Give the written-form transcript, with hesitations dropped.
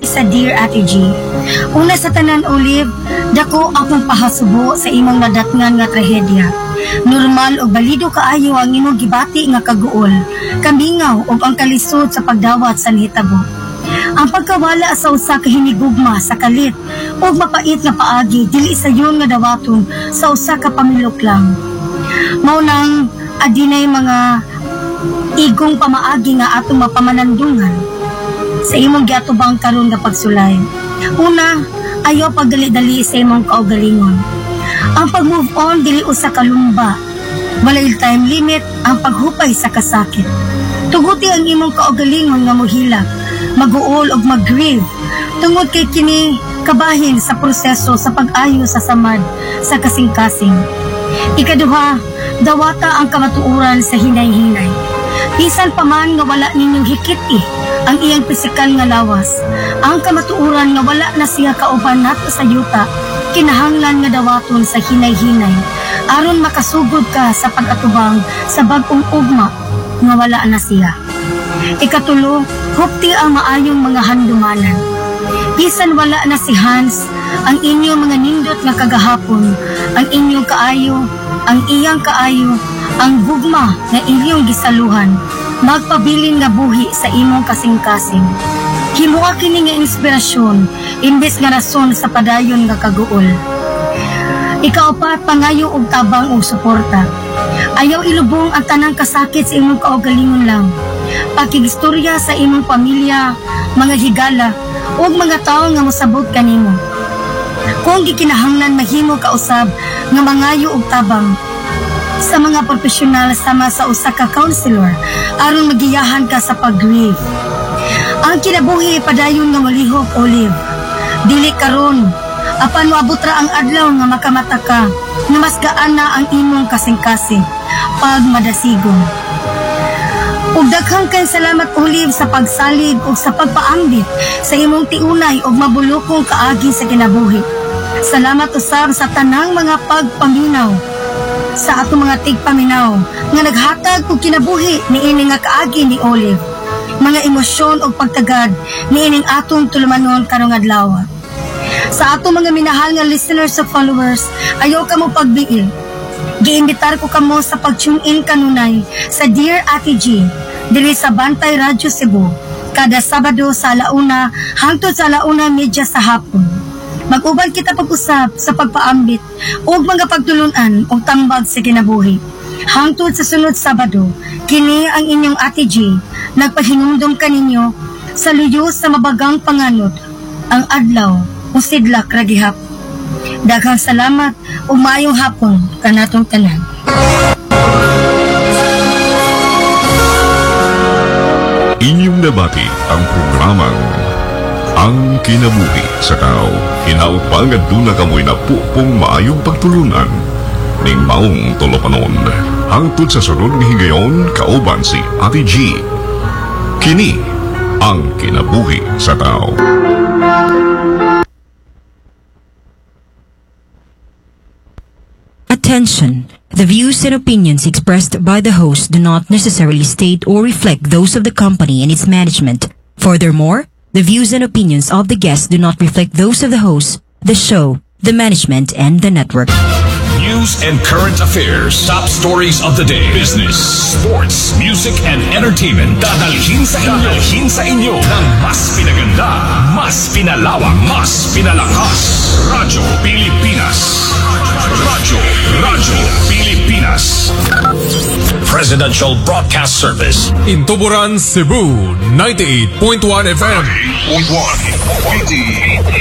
sa Dear Ate G. Una sa tanan, Olive, dako akong pahasubo sa imong nadatngan nga trahedya. Normal o balido kaayo ang imong gibati nga kaguol, kamingaw o ang kalisod sa pagdawat sa nahitabo. Ang pagkawala sa usa ka hinigugma sa kalit o mapait nga paagi dili sayon nga dawaton sa usa ka pamilok lang. Mao nang adinay mga igong pamaagi nga atong mapamanandungan sa imong giatubang karon nga pagsulay. Una, ayaw pagdali-dali sa imong kaugalingon. Ang pag-move on dili usa ka lumba. Walay time limit ang paghupay sa kasakit. Tuguti ang imong kaugalingon nga mohila, mag-uol og mag-grieve tungod kay kini kabahin sa proseso sa pag-ayo sa samad sa kasing-kasing. Ikaduha, dawata ang kamatuoran sa hinay-hinay. Bisan pa man nga wala ninyong hikiti ang iyang pisikal nga lawas, ang kamatuoran nga wala na siya kauban nato sa yuta, kinahanglan nga dawaton sa hinay-hinay aron makasugod ka sa pag-atubang sa bag-ong ugma nga wala na siya. Ikatulo, hupti ang maayong mga handumanan. Bisan wala na si Hans, ang inyong mga nindot nga kagahapon, ang inyong kaayo, ang iyang kaayo, ang gugma nga inyong gisaluhan, magpabilin nga buhi sa imong kasing-kasing. Himuha kini nga inspirasyon, imbes nga rason sa padayon nga kaguol. Ikaapat, pangayo og tabang og suporta. Ayaw ilubong ang tanang kasakit sa imong kaugalingon lang. Pakigistorya sa imong pamilya, mga higala, ug mga tawo nga mosabot kanimo. Kung gikinahanglan mahimo ka usab nga mangayo og tabang sa mga profesional sama sa usa ka counselor aron magiyahan ka sa pag-grieve. Ang kinabuhi padayon nga molihok, Olive. Dili karon, apan moabot ra ang adlaw nga makamata ka nga mas gaan na ang imong kasing-kasing pag madasigon. Ug daghang kay salamat, Olive, sa pagsalig ug sa pagpaambit sa imong tiunay ug mabulokong kaagi sa kinabuhi. Salamat usab sa tanang mga pagpaminaw sa ato mga tigpaminaw nga naghatag og kinabuhi niini nga kaagi ni Olive. Mga emosyon ug pagtagad niining atong tulumanon karong adlaw. Sa ato mga minahal nga listeners ug followers, ayaw ka mo pagbiil. Giimbitar ko kamo sa pag-tune in kanunay sa Dear Ate G diri sa Bantay Radyo Cebu kada Sabado sa 1:00 hangtod sa 1:30 sa hapon. Mag-ubad kita pag-usab sa pagpaambit ug mga pagtulunan ug tambag sa kinabuhi. Hangtod sa sunod Sabado, kini ang inyong Ate G nagpahinumdum kaninyo sa luyo sa mabagang panganod ang adlaw ug sidlak ra gihap. Daghang salamat ug maayong hapon kanatong tanan. Inyong nabati ang programang Ang Kinabuhi sa Tao. Hinaut pa nga duna kamoy na pupong maayong pagtulunan ning maong tulupanon. Hangtod sa sunod nga higayon, kauban si Ate G. Kini Ang Kinabuhi sa Tao. Attention! The views and opinions expressed by the host do not necessarily state or reflect those of the company and its management. Furthermore, the views and opinions of the guests do not reflect those of the host, the show, the management, and the network. News and current affairs, top stories of the day, business, sports, music, and entertainment. Dadalhin sa inyo ng mas pinaganda, mas pinalawak, mas pinalakas. Radyo Pilipinas. Radyo Pilipinas. Presidential Broadcast Service. In Tuburan, Cebu, 98.1 FM. 98.1.